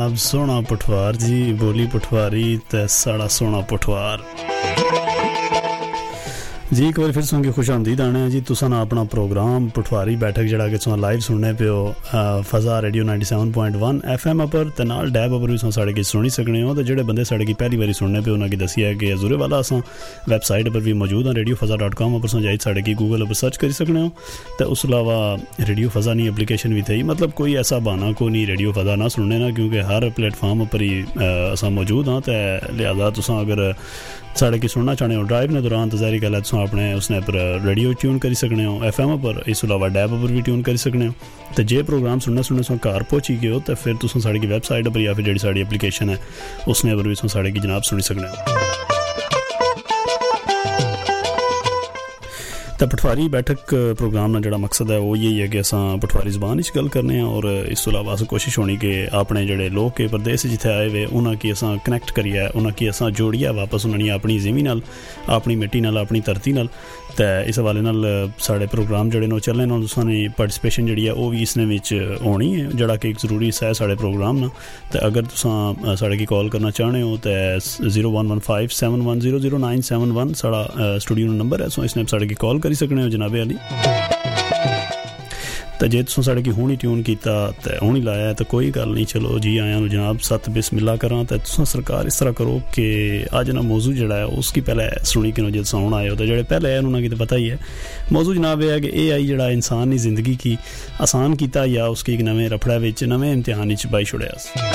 जनाब सोना पठवार जी बोली पठवारी ते साड़ा सोना पठवार जी एक बार फिर सुन के खुश आमदीद आने जी तुसा ना अपना प्रोग्राम पठवारी बैठक जड़ा कि तुसा लाइव सुनने पे हो फजा रेडियो 97.1 FM पर ते नाल डैब पर भी तुसा साढ़े की सुनी सकने हो ते जेड़े बंदे साढ़े की पहली बारी सुनने पे उन्हां की दसिया कि अजूरे वाला असां वेबसाइट पर भी मौजूद हैं radiofazza.com पर तुसा जाई साढ़े की गूगल पर सर्च करी सकने हो ते उस अलावा रेडियो फजा नी एप्लीकेशन भी थी मतलब कोई ऐसा बहाना को नहीं रेडियो फजा ना सुनने ना क्योंकि हर प्लेटफॉर्म पर ही असां मौजूद हाँ ते लिहाजा तुसा अगर साढ़े की सुनना चाहते हो ड्राइव ने दौरान तो जारी गल है तुम अपने उसने पर रेडियो ट्यून करी सकने हो FM पर इस अलावा डैब पर भी ट्यून करी सकने हो तो जे प्रोग्राम सुनने तुम घर पहुँची गए हो तो फिर तुम साढ़े की वैबसाइट पर या फिर जी साड़ी एप्लीकेशन है उसने पर भी तुम साढ़े की जनाब सुनी सकने हो तो पठवारी बैठक प्रोग्राम का जोड़ा मकसद है वो यही है कि असां पठवारी ज़बान च गल करने और इस तो इलावा अस कोशिश होनी कि अपने जोड़े लोग के प्रदेश जिथे आए हुए उन्होंने की असां कनैक्ट करिए उन्होंने की असां जोड़िए वापस उन्होंने अपनी ज़मीन नाल अपनी मिट्टी नाल अपनी धरती नाल तो इस हवाले नाल साढ़े प्रोग्राम जोड़े ने चलने ना तुसां पार्टिसिपेशन जी है वो भी इसने विच होनी है जोड़ा कि एक जरूरी हिस्सा है साढ़े प्रोग्राम ना तो अगर तुसां साढ़े की कॉल करना चाहते हो तो 011571000971 साड़ा स्टूडियो नंबर है सो इसने साढ़े की कॉल करी सकने हो जनाबे अली तो जे तुम साढ़े की हुणी ट्यून किया तो हुणी लाया तो कोई गल नहीं चलो जी आया जनाब सत बिस्मिल्ला करा तो तुम सरकार इस तरह करो कि अज ना मौजू जड़ा है उसकी पहले सुनी कि जो तुम आए हो तो जो पहले है उन्होंने तो पता ही है मौजू जनाब यह है कि AI जड़ा इंसान की जिंदगी की आसान किया या उसकी एक नवे रफड़ा विच नवे इम्तिहान च पाई छुड़िया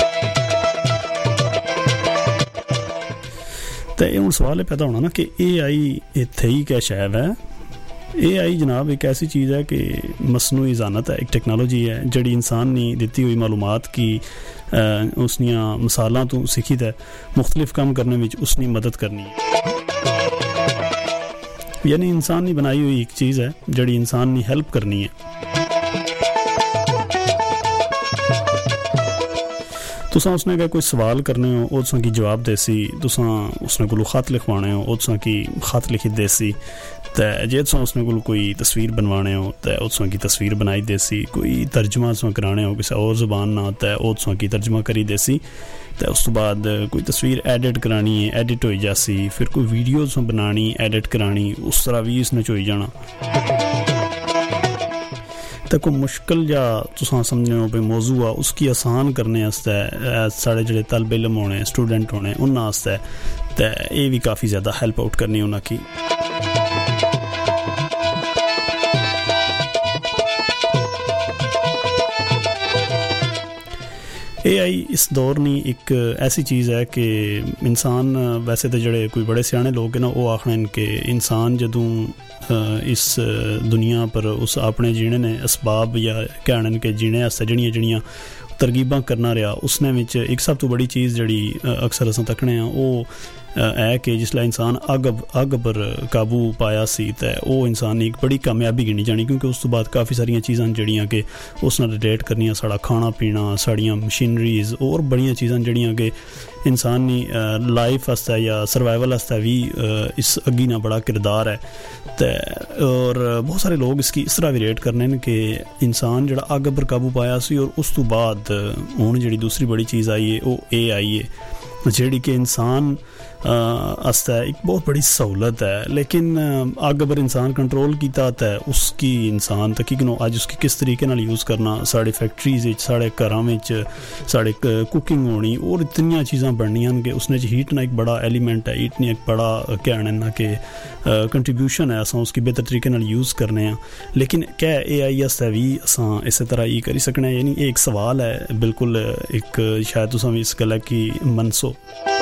तो ये हुण सवाल पैदा होना ना कि AI इत्थे ही क्या शैव है AI जनाब एक ऐसी चीज़ है कि मसनूई ज़ानत है एक टेक्नोलॉजी है जड़ी इंसान ने दी हुई मालूमात की उसनिया मिसालां तो सीखी है मुख्तलिफ काम करने में उसनी मदद करनी है यानी इंसान ने बनाई हुई एक चीज़ है जड़ी इंसान ने हेल्प करनी है तुसा उसने का कोई सवाल करने हो वो तुसा की जवाब देसी तुसा उसने को खत लिखवाने हो वो तुसा की खत लिखी देसी तो जे तुसा उसने को कोई तस्वीर बनवाने हो तो तुसा की तस्वीर बनाई देसी कोई तर्जमा तुसा कराने हो किसी और ज़ुबान ना तो वो तुसा की तर्जमा करी देसी तो उस तो बाद कोई तस्वीर एडिट करानी है एडिट हो जासी फिर कोई वीडियो तुसा बनानी एडिट करानी उस तरह भी इसने चोई जाना तो कोई मुश्किल या तुसा समझने हो भाई मौजू आ उसकी आसान करने आस्ते साढ़े जोड़े तलब इल्म होने स्टूडेंट होने उन्होंने आस्ते तो ये भी काफ़ी ज़्यादा हेल्प आउट करनी उन्होंने की AI इस दौर नी एक ऐसी चीज़ है कि इंसान वैसे तो जड़े कोई बड़े सियाने लोग हैं ना वो आखने कि इंसान जदों इस दुनिया पर उस अपने जीने ने असबाब या कहने के जीने आस्ते जड़ियां तरगीबां करना रहा उसने विच एक सब तो बड़ी चीज़ जड़ी अक्सर असां तकने आ वो है कि जिसलै इंसान अग पर काबू पाया सी तो वो इंसान ने एक बड़ी कामयाबी गिनी जानी क्योंकि उस तो बाद काफ़ी सारिया चीज़ां जड़ियां कि उस नाल रिलेट करनियां साड़ा खाना पीना साड़ियां मशीनरीज और बड़ियां चीज़ां जड़ियां कि इंसान नी लाइफ आस्ते या सर्वाइवल आस्ते भी इस अग्गी ना बड़ा किरदार है तो और बहुत सारे लोग इसकी इस तरह भी रेट करने कि इंसान जड़ा अग पर काबू पाया सी और उस तो बाद हुण जिहड़ी दूसरी बड़ी चीज़ आई है वो AI है जिहड़ी कि इंसान आस्ते एक बहुत बड़ी सहूलत है लेकिन अग पर इंसान कंट्रोल किया तो उसकी इंसान तकीकनो अज उसकी किस तरीके नाल यूज़ करना साढ़े फैक्ट्रीज साढ़े घरां विच साढ़े कुकिंग होनी और इतनी चीज़ां बननियां कि उसने हीट ना एक बड़ा एलीमेंट है हीट ने एक बड़ा कहना ना कि कंट्रीब्यूशन है असां उसकी बेहतर तरीके नाल यूज़ करने लेकिन क्या AI आस्ते भी असां इस तरह ही करी सकने यानी एक सवाल है बिल्कुल एक शायद तुसां भी इस गल्ला की मनसो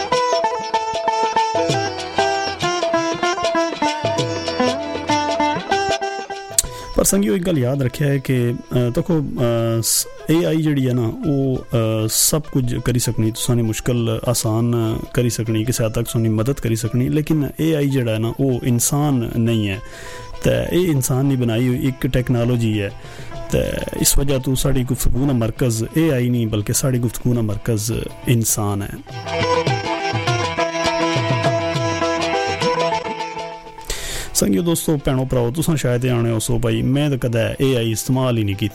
पर संगियो एक गल याद रखिया है कि देखो AI जड़ी है ना वो सब कुछ करी सकनी तुसानी मुश्किल आसान करी सकनी किसी हद तक तुसानी मदद करी सकनी लेकिन AI जड़ा है ना वो इंसान नहीं है तो ये इंसान ने बनाई हुई एक टेक्नोलॉजी है तो इस वजह तो साड़ी गुफ्तगू का मरकज़ AI नहीं बल्कि साड़ी गुफ्तगू का मरकज़ इंसान है संगियो दोस्तों भैनों भराओ तुसां शायद आने हो सो भाई मैं तो कदे AI इस्तेमाल ही नहीं की